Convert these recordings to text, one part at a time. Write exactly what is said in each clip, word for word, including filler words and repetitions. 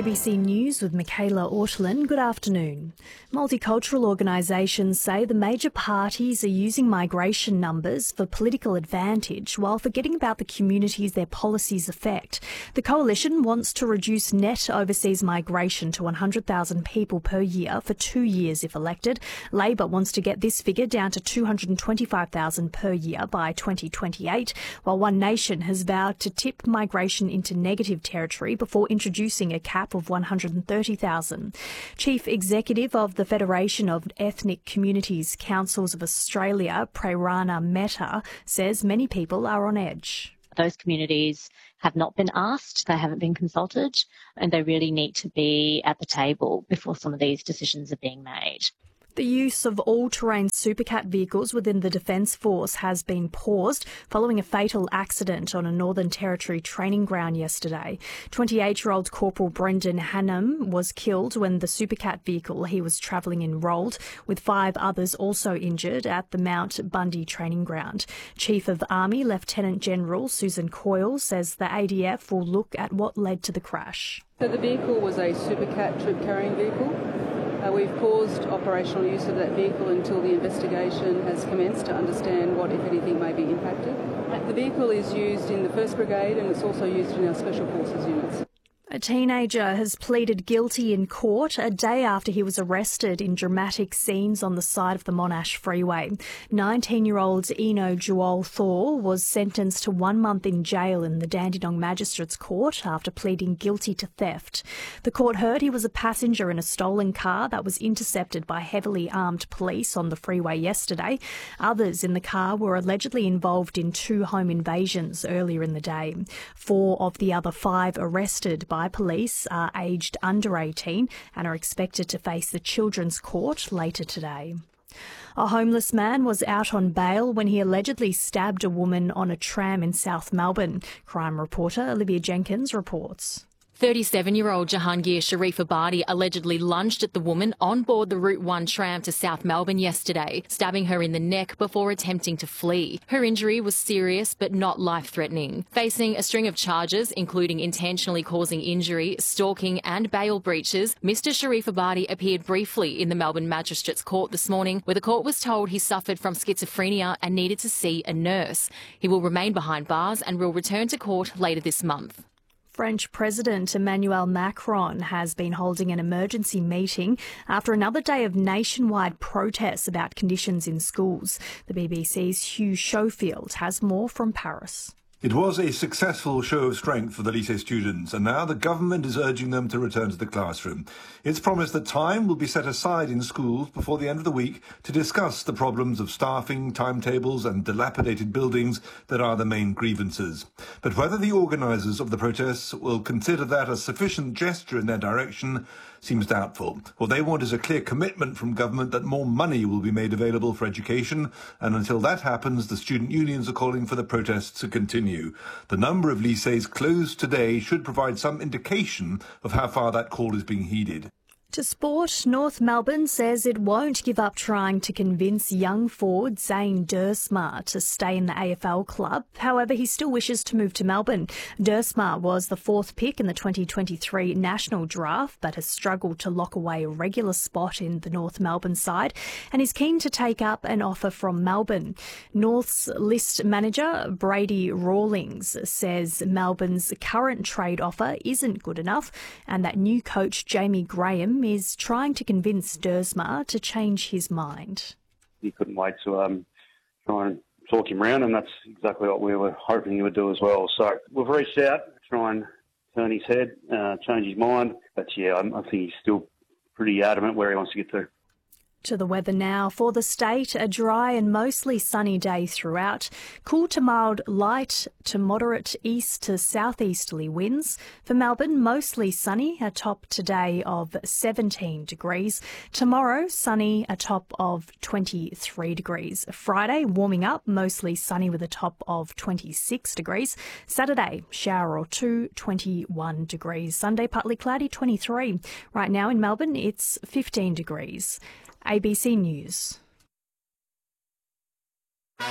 A B C News with Michaela Ortolin. Good afternoon. Multicultural organisations say the major parties are using migration numbers for political advantage while forgetting about the communities their policies affect. The coalition wants to reduce net overseas migration to one hundred thousand people per year for two years if elected. Labor wants to get this figure down to two hundred twenty-five thousand per year by twenty twenty-eight, while One Nation has vowed to tip migration into negative territory before introducing a cap of one hundred thirty thousand. Chief Executive of the Federation of Ethnic Communities Councils of Australia, Prerana Mehta, says many people are on edge. Those communities have not been asked, they haven't been consulted, and they really need to be at the table before some of these decisions are being made. The use of all-terrain Supercat vehicles within the Defence Force has been paused following a fatal accident on a Northern Territory training ground yesterday. twenty-eight-year-old Corporal Brendan Hannam was killed when the Supercat vehicle he was travelling in rolled, with five others also injured at the Mount Bundy training ground. Chief of Army Lieutenant General Susan Coyle says the A D F will look at what led to the crash. So the vehicle was a Supercat troop carrying vehicle. Uh, we've paused operational use of that vehicle until the investigation has commenced to understand what, if anything, may be impacted. The vehicle is used in the first Brigade and it's also used in our Special Forces units. A teenager has pleaded guilty in court a day after he was arrested in dramatic scenes on the side of the Monash Freeway. nineteen-year-old Eno Joel Thor was sentenced to one month in jail in the Dandenong Magistrates Court after pleading guilty to theft. The court heard he was a passenger in a stolen car that was intercepted by heavily armed police on the freeway yesterday. Others in the car were allegedly involved in two home invasions earlier in the day. Four of the other five arrested by police are aged under eighteen and are expected to face the Children's Court later today. A homeless man was out on bail when he allegedly stabbed a woman on a tram in South Melbourne. Crime reporter Olivia Jenkins reports. thirty-seven-year-old Jahangir Sharifabadi allegedly lunged at the woman on board the Route one tram to South Melbourne yesterday, stabbing her in the neck before attempting to flee. Her injury was serious but not life-threatening. Facing a string of charges, including intentionally causing injury, stalking and bail breaches, Mister Sharifabadi appeared briefly in the Melbourne Magistrates Court this morning, where the court was told he suffered from schizophrenia and needed to see a nurse. He will remain behind bars and will return to court later this month. French President Emmanuel Macron has been holding an emergency meeting after another day of nationwide protests about conditions in schools. The B B C's Hugh Schofield has more from Paris. It was a successful show of strength for the lycée students, and now the government is urging them to return to the classroom. It's promised that time will be set aside in schools before the end of the week to discuss the problems of staffing, timetables and dilapidated buildings that are the main grievances. But whether the organisers of the protests will consider that a sufficient gesture in their direction seems doubtful. What they want is a clear commitment from government that more money will be made available for education, and until that happens, the student unions are calling for the protests to continue. The number of lycées closed today should provide some indication of how far that call is being heeded. To sport, North Melbourne says it won't give up trying to convince young forward Zane Duursma to stay in the A F L club. However, he still wishes to move to Melbourne. Duursma was the fourth pick in the twenty twenty-three national draft, but has struggled to lock away a regular spot in the North Melbourne side and is keen to take up an offer from Melbourne. North's list manager, Brady Rawlings, says Melbourne's current trade offer isn't good enough and that new coach Jamie Graham is trying to convince Duursma to change his mind. He couldn't wait to um, try and talk him around, and that's exactly what we were hoping he would do as well. So we've reached out to try and turn his head, uh, change his mind. But yeah, I, I think he's still pretty adamant where he wants to get to. To the weather now. For the state, a dry and mostly sunny day throughout. Cool to mild, light to moderate east to southeasterly winds. For Melbourne, mostly sunny, a top today of seventeen degrees. Tomorrow, sunny, a top of twenty-three degrees. Friday, warming up, mostly sunny with a top of twenty-six degrees. Saturday, shower or two, twenty-one degrees. Sunday, partly cloudy, twenty-three. Right now in Melbourne, it's fifteen degrees. A B C News.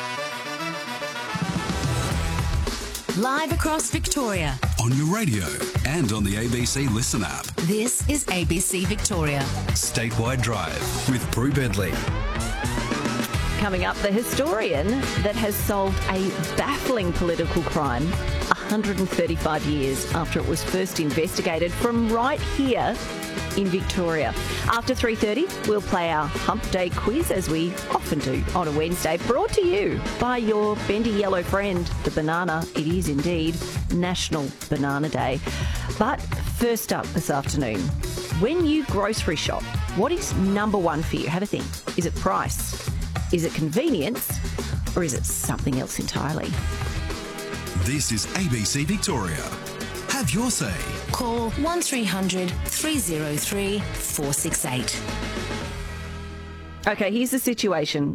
Live across Victoria. On your radio. and on the A B C Listen app. This is A B C Victoria. Statewide Drive with Prue Bedley. Coming up, the historian that has solved a baffling political crime one hundred thirty-five years after it was first investigated, from right here in Victoria. After three thirty, we'll play our Hump Day quiz, as we often do on a Wednesday, brought to you by your bendy yellow friend, the banana. It is indeed National Banana Day. But first up this afternoon, when you grocery shop, what is number one for you? Have a think. Is it price? Is it convenience? Or is it something else entirely? This is A B C Victoria. Have your say. Call one three hundred three oh three four six eight. Okay, here's the situation.